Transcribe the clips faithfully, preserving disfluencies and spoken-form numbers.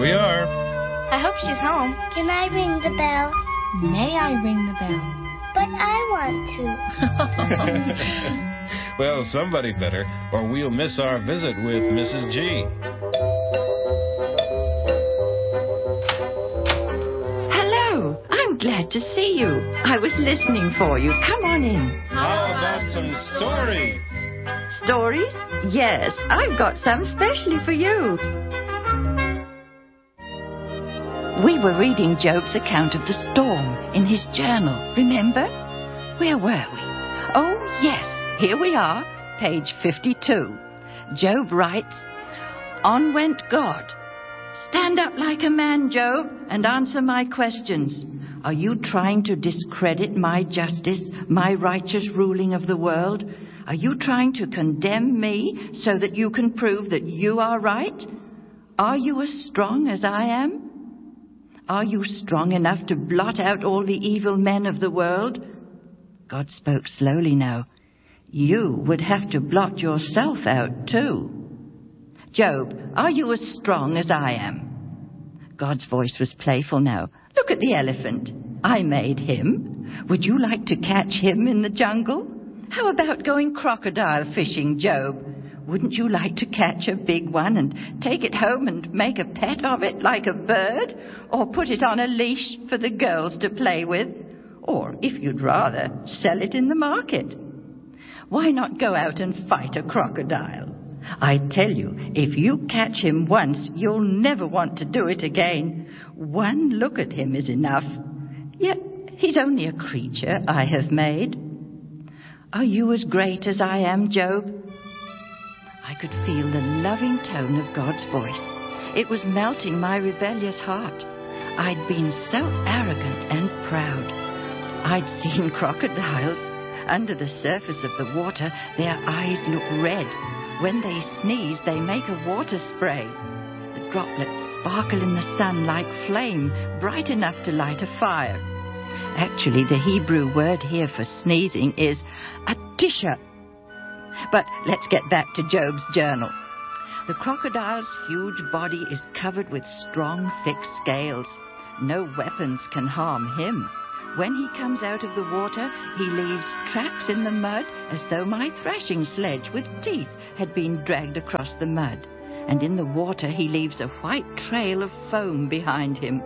we are. I hope she's home. Can I ring the bell? May I ring the bell? But I want to. Well, somebody better, or we'll miss our visit with Missus G. Hello. I'm glad to see you. I was listening for you. Come on in. How about some stories? Stories? Yes, I've got some specially for you. We were reading Job's account of the storm in his journal, remember? Where were we? Oh, yes, here we are, page fifty-two. Job writes, "On went God. Stand up like a man, Job, and answer my questions. Are you trying to discredit my justice, my righteous ruling of the world? Are you trying to condemn me so that you can prove that you are right? Are you as strong as I am? Are you strong enough to blot out all the evil men of the world?" God spoke slowly now. "You would have to blot yourself out too. Job, are you as strong as I am?" God's voice was playful now. "Look at the elephant. I made him. Would you like to catch him in the jungle? How about going crocodile fishing, Job? Wouldn't you like to catch a big one and take it home and make a pet of it like a bird? Or put it on a leash for the girls to play with? Or, if you'd rather, sell it in the market? Why not go out and fight a crocodile? I tell you, if you catch him once, you'll never want to do it again. One look at him is enough. Yet he's only a creature I have made. Are you as great as I am, Job?" I could feel the loving tone of God's voice. It was melting my rebellious heart. I'd been so arrogant and proud. I'd seen crocodiles. Under the surface of the water, their eyes look red. When they sneeze, they make a water spray. The droplets sparkle in the sun like flame, bright enough to light a fire. Actually, the Hebrew word here for sneezing is atisha. But let's get back to Job's journal. The crocodile's huge body is covered with strong, thick scales. No weapons can harm him. When he comes out of the water, he leaves tracks in the mud as though my thrashing sledge with teeth had been dragged across the mud. And in the water, he leaves a white trail of foam behind him.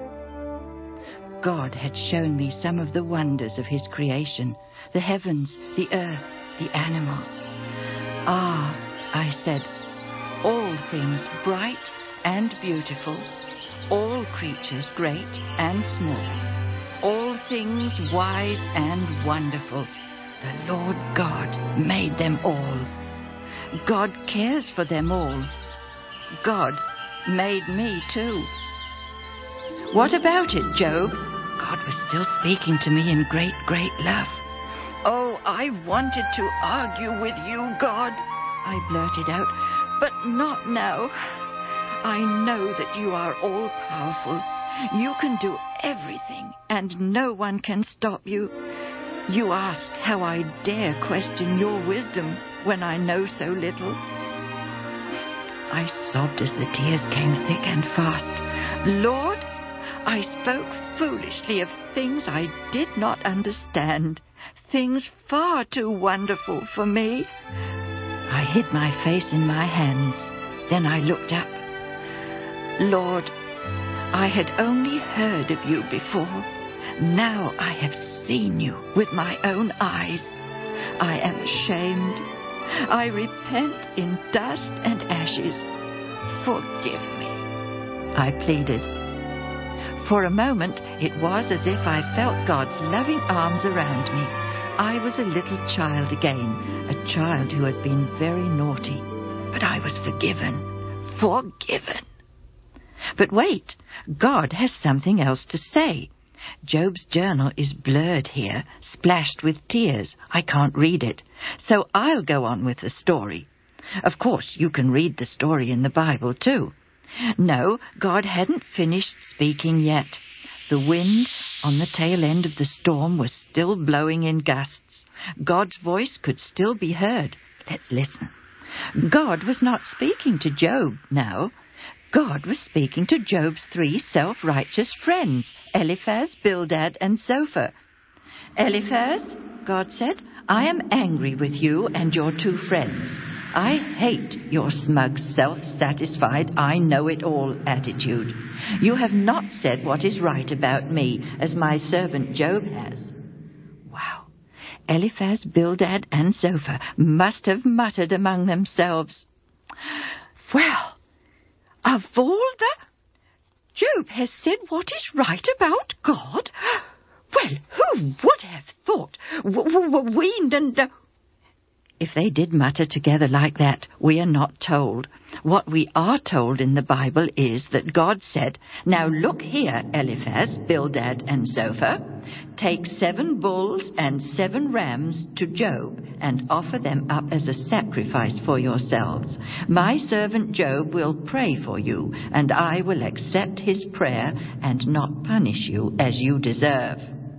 God had shown me some of the wonders of his creation, the heavens, the earth, the animals. "Ah," I said, "all things bright and beautiful, all creatures great and small, all things wise and wonderful. The Lord God made them all. God cares for them all. God made me too." What about it, Job? God was still speaking to me in great, great love. "Oh, I wanted to argue with you, God," I blurted out, "but not now. I know that you are all-powerful. You can do everything, and no one can stop you. You asked how I dare question your wisdom when I know so little." I sobbed as the tears came thick and fast. "Lord, I spoke foolishly of things I did not understand, things far too wonderful for me." I hid my face in my hands. Then I looked up. "Lord, I had only heard of you before. Now I have seen you with my own eyes. I am ashamed. I repent in dust and ashes. Forgive me," I pleaded. For a moment, it was as if I felt God's loving arms around me. I was a little child again, a child who had been very naughty. But I was forgiven. Forgiven. But wait, God has something else to say. Job's journal is blurred here, splashed with tears. I can't read it. So I'll go on with the story. Of course, you can read the story in the Bible too. No, God hadn't finished speaking yet. The wind on the tail end of the storm was still blowing in gusts. God's voice could still be heard. Let's listen. God was not speaking to Job now. God was speaking to Job's three self-righteous friends, Eliphaz, Bildad, and Zophar. Eliphaz, God said, I am angry with you and your two friends. I hate your smug, self-satisfied, I-know-it-all attitude. You have not said what is right about me, as my servant Job has. Wow. Eliphaz, Bildad, and Zophar must have muttered among themselves, well, of all the... Job has said what is right about God? Well, who would have thought? W- w- weaned and... Uh... If they did mutter together like that, we are not told. What we are told in the Bible is that God said, now look here, Eliphaz, Bildad, and Zophar, take seven bulls and seven rams to Job and offer them up as a sacrifice for yourselves. My servant Job will pray for you, and I will accept his prayer and not punish you as you deserve.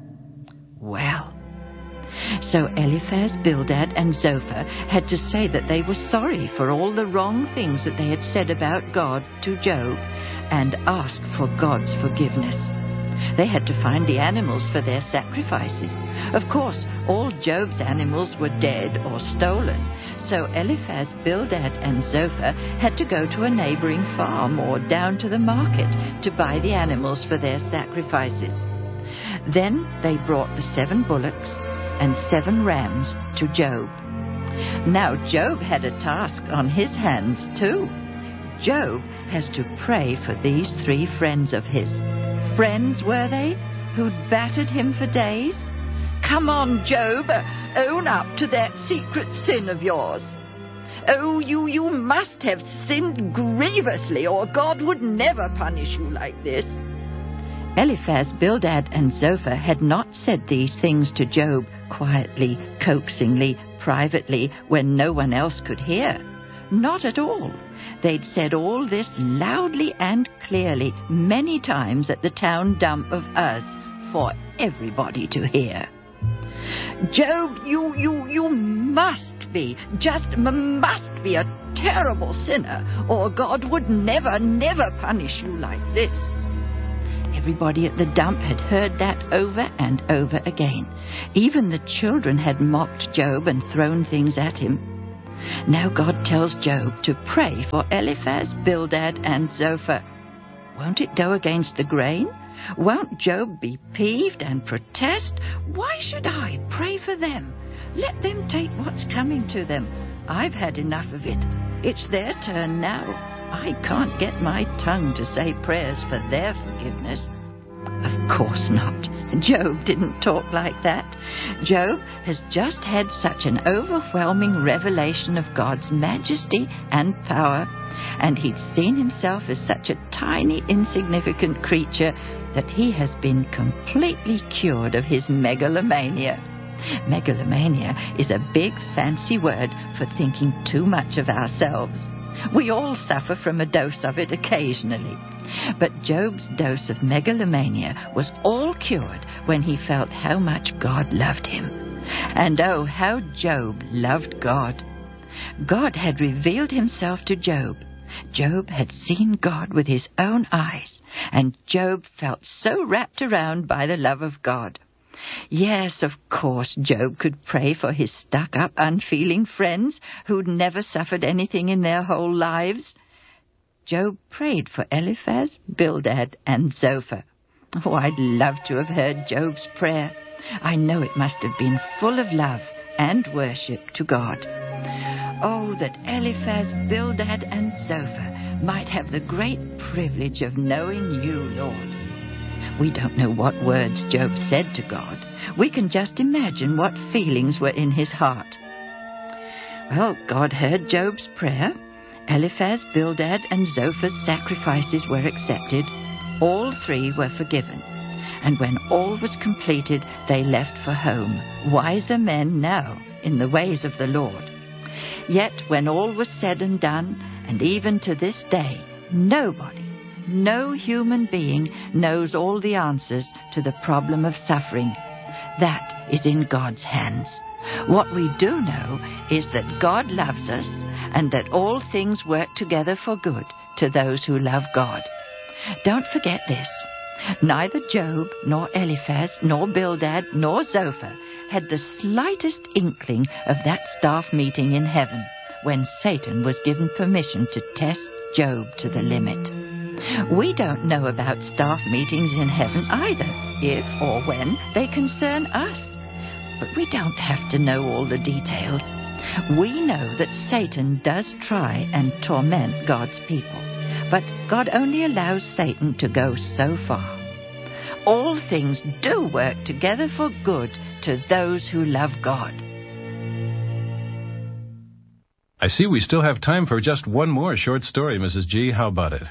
Well, so Eliphaz, Bildad, and Zophar had to say that they were sorry for all the wrong things that they had said about God to Job and ask for God's forgiveness. They had to find the animals for their sacrifices. Of course, all Job's animals were dead or stolen, so Eliphaz, Bildad, and Zophar had to go to a neighboring farm or down to the market to buy the animals for their sacrifices. Then they brought the seven bullocks and seven rams to Job. Now Job had a task on his hands too. Job has to pray for these three friends of his. Friends, were they, who'd battered him for days? Come on, Job, own up to that secret sin of yours. Oh, you, you must have sinned grievously, or God would never punish you like this. Eliphaz, Bildad, and Zophar had not said these things to Job quietly, coaxingly, privately, when no one else could hear. Not at all. They'd said all this loudly and clearly many times at the town dump of Uz for everybody to hear. Job, you, you, you must be, just m- must be a terrible sinner, or God would never, never punish you like this. Everybody at the dump had heard that over and over again. Even the children had mocked Job and thrown things at him. Now God tells Job to pray for Eliphaz, Bildad, and Zophar. Won't it go against the grain? Won't Job be peeved and protest? Why should I pray for them? Let them take what's coming to them. I've had enough of it. It's their turn now. I can't get my tongue to say prayers for their forgiveness. Of course not. Job didn't talk like that. Job has just had such an overwhelming revelation of God's majesty and power, and he'd seen himself as such a tiny, insignificant creature that he has been completely cured of his megalomania. Megalomania is a big, fancy word for thinking too much of ourselves. We all suffer from a dose of it occasionally. But Job's dose of megalomania was all cured when he felt how much God loved him. And oh, how Job loved God. God had revealed himself to Job. Job had seen God with his own eyes, and Job felt so wrapped around by the love of God. Yes, of course, Job could pray for his stuck-up, unfeeling friends who'd never suffered anything in their whole lives. Job prayed for Eliphaz, Bildad, and Zophar. Oh, I'd love to have heard Job's prayer. I know it must have been full of love and worship to God. Oh, that Eliphaz, Bildad, and Zophar might have the great privilege of knowing you, Lord. We don't know what words Job said to God. We can just imagine what feelings were in his heart. Well, God heard Job's prayer. Eliphaz, Bildad, and Zophar's sacrifices were accepted. All three were forgiven. And when all was completed, they left for home, wiser men now in the ways of the Lord. Yet when all was said and done, and even to this day, nobody, no human being knows all the answers to the problem of suffering. That is in God's hands. What we do know is that God loves us and that all things work together for good to those who love God. Don't forget this. Neither Job, nor Eliphaz, nor Bildad, nor Zophar had the slightest inkling of that staff meeting in heaven when Satan was given permission to test Job to the limit. We don't know about staff meetings in heaven either, if or when they concern us. But we don't have to know all the details. We know that Satan does try and torment God's people, but God only allows Satan to go so far. All things do work together for good to those who love God. I see we still have time for just one more short story, Missus G. How about it?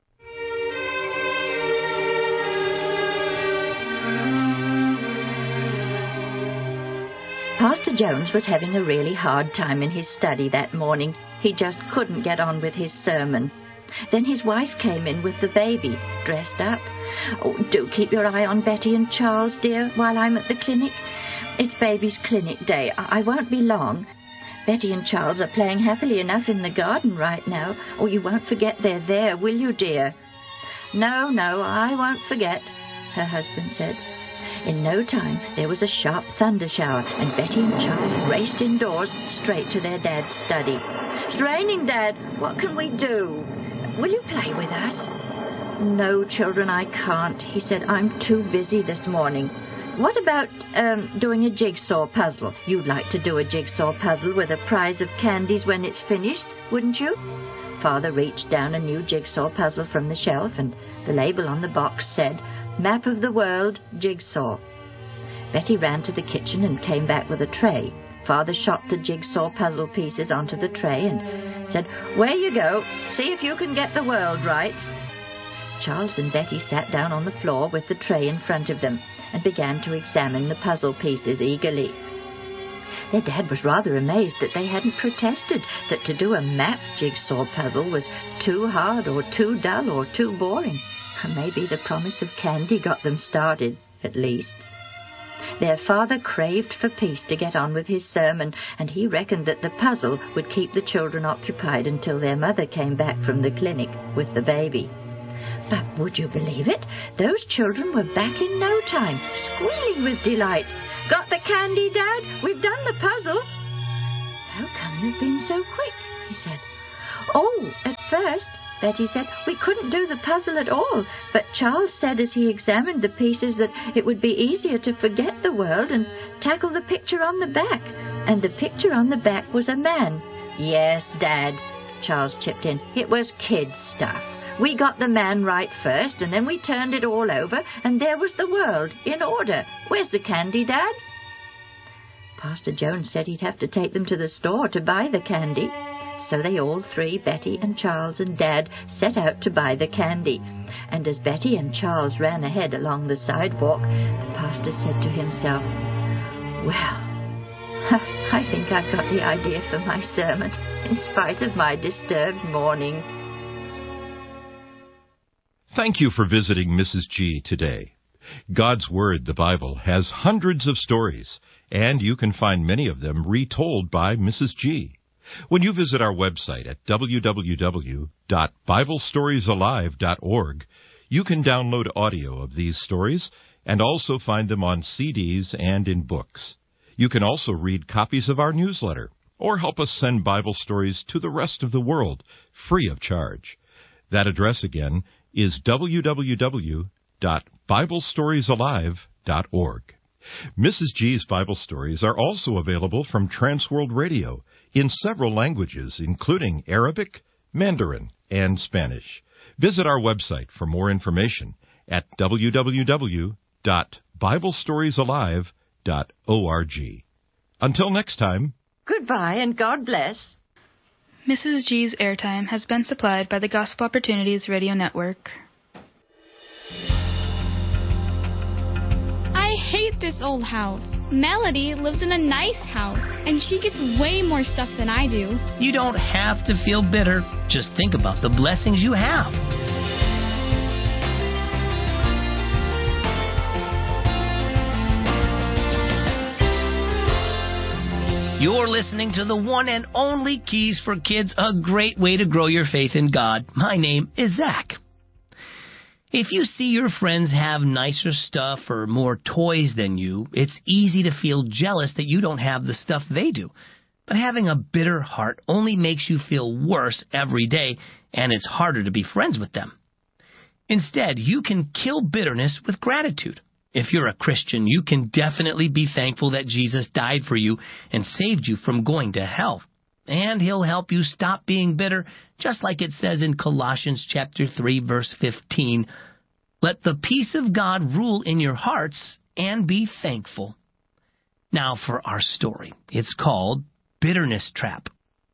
Pastor Jones was having a really hard time in his study that morning. He just couldn't get on with his sermon. Then his wife came in with the baby, dressed up. Oh, do keep your eye on Betty and Charles, dear, while I'm at the clinic. It's baby's clinic day. I, I won't be long. Betty and Charles are playing happily enough in the garden right now. Oh, you won't forget they're there, will you, dear? No, no, I won't forget, her husband said. In no time, there was a sharp thunder shower, and Betty and Charles raced indoors straight to their dad's study. It's raining, Dad. What can we do? Will you play with us? No, children, I can't, he said. I'm too busy this morning. What about um, doing a jigsaw puzzle? You'd like to do a jigsaw puzzle with a prize of candies when it's finished, wouldn't you? Father reached down a new jigsaw puzzle from the shelf, and the label on the box said, Map of the World, Jigsaw. Betty ran to the kitchen and came back with a tray. Father shot the jigsaw puzzle pieces onto the tray and said, Where you go. See if you can get the world right. Charles and Betty sat down on the floor with the tray in front of them and began to examine the puzzle pieces eagerly. Their dad was rather amazed that they hadn't protested that to do a map jigsaw puzzle was too hard or too dull or too boring. Maybe the promise of candy got them started, at least. Their father craved for peace to get on with his sermon, and he reckoned that the puzzle would keep the children occupied until their mother came back from the clinic with the baby. But would you believe it? Those children were back in no time, squealing with delight. Got the candy, Dad? We've done the puzzle. How come you've been so quick? He said. Oh, at first, Betty said, we couldn't do the puzzle at all, but Charles said as he examined the pieces that it would be easier to forget the world and tackle the picture on the back. And the picture on the back was a man. Yes, Dad, Charles chipped in. It was kids' stuff. We got the man right first, and then we turned it all over, and there was the world, in order. Where's the candy, Dad? Pastor Jones said he'd have to take them to the store to buy the candy. So they all three, Betty and Charles and Dad, set out to buy the candy. And as Betty and Charles ran ahead along the sidewalk, the pastor said to himself, Well, I think I've got the idea for my sermon, in spite of my disturbed morning. Thank you for visiting Missus G today. God's Word, the Bible, has hundreds of stories, and you can find many of them retold by Missus G. When you visit our website at w w w dot bible stories alive dot org, you can download audio of these stories and also find them on C Ds and in books. You can also read copies of our newsletter or help us send Bible stories to the rest of the world free of charge. That address again is w w w dot bible stories alive dot org. Missus G's Bible stories are also available from Transworld Radio in several languages, including Arabic, Mandarin, and Spanish. Visit our website for more information at w w w dot bible stories alive dot org. Until next time, goodbye and God bless. Missus G's airtime has been supplied by the Gospel Opportunities Radio Network. I hate this old house. Melody lives in a nice house, and she gets way more stuff than I do. You don't have to feel bitter. Just think about the blessings you have. You're listening to the one and only Keys for Kids, a great way to grow your faith in God. My name is Zach. If you see your friends have nicer stuff or more toys than you, it's easy to feel jealous that you don't have the stuff they do. But having a bitter heart only makes you feel worse every day, and it's harder to be friends with them. Instead, you can kill bitterness with gratitude. If you're a Christian, you can definitely be thankful that Jesus died for you and saved you from going to hell. And he'll help you stop being bitter, just like it says in Colossians chapter three, verse fifteen. Let the peace of God rule in your hearts and be thankful. Now for our story. It's called Bitterness Trap.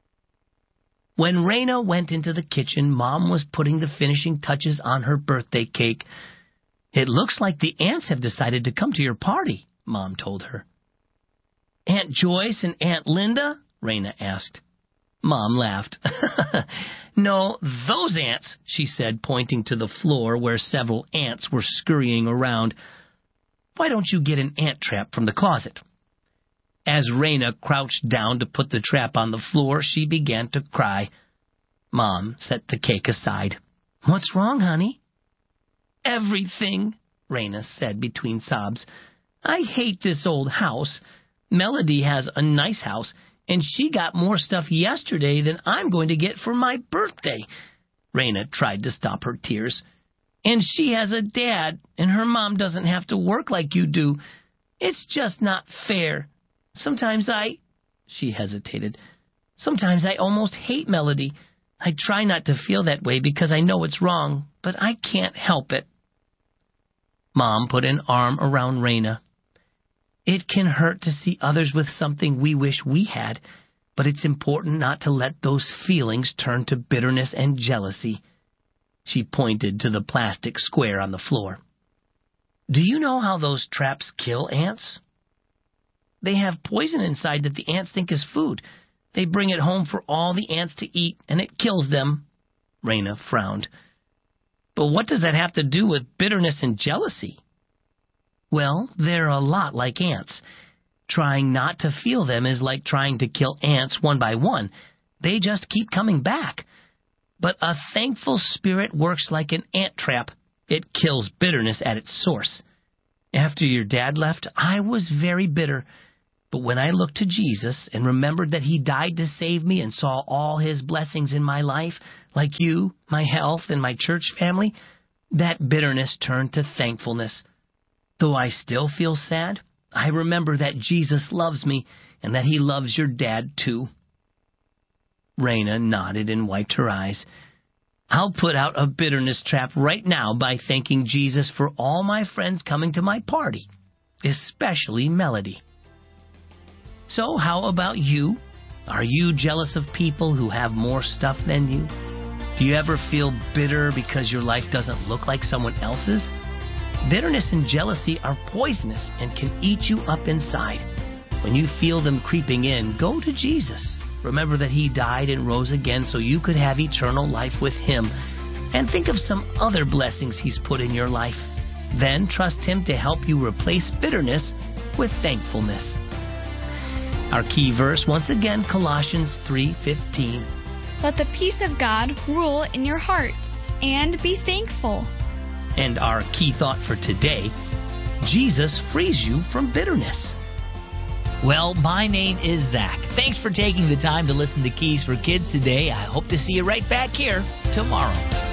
When Raina went into the kitchen, Mom was putting the finishing touches on her birthday cake. It looks like the ants have decided to come to your party, Mom told her. Aunt Joyce and Aunt Linda? Raina asked. Mom laughed. No, those ants, she said, pointing to the floor where several ants were scurrying around. Why don't you get an ant trap from the closet? As Raina crouched down to put the trap on the floor, she began to cry. Mom set the cake aside. What's wrong, honey? Everything, Raina said between sobs. I hate this old house. Melody has a nice house, and she got more stuff yesterday than I'm going to get for my birthday. Raina tried to stop her tears. And she has a dad, and her mom doesn't have to work like you do. It's just not fair. Sometimes I... She hesitated. Sometimes I almost hate Melody. I try not to feel that way because I know it's wrong, but I can't help it. Mom put an arm around Raina. It can hurt to see others with something we wish we had, but it's important not to let those feelings turn to bitterness and jealousy. She pointed to the plastic square on the floor. Do you know how those traps kill ants? They have poison inside that the ants think is food. They bring it home for all the ants to eat, and it kills them. Raina frowned. But what does that have to do with bitterness and jealousy? Well, they're a lot like ants. Trying not to feel them is like trying to kill ants one by one. They just keep coming back. But a thankful spirit works like an ant trap. It kills bitterness at its source. After your dad left, I was very bitter. But when I looked to Jesus and remembered that he died to save me and saw all his blessings in my life, like you, my health, and my church family, that bitterness turned to thankfulness. Though I still feel sad, I remember that Jesus loves me and that he loves your dad too. Raina nodded and wiped her eyes. I'll put out a bitterness trap right now by thanking Jesus for all my friends coming to my party, especially Melody. So how about you? Are you jealous of people who have more stuff than you? Do you ever feel bitter because your life doesn't look like someone else's? Bitterness and jealousy are poisonous and can eat you up inside. When you feel them creeping in, go to Jesus. Remember that he died and rose again so you could have eternal life with him. And think of some other blessings he's put in your life. Then trust him to help you replace bitterness with thankfulness. Our key verse, once again, Colossians three fifteen. Let the peace of God rule in your hearts, and be thankful. And our key thought for today, Jesus frees you from bitterness. Well, my name is Zach. Thanks for taking the time to listen to Keys for Kids today. I hope to see you right back here tomorrow.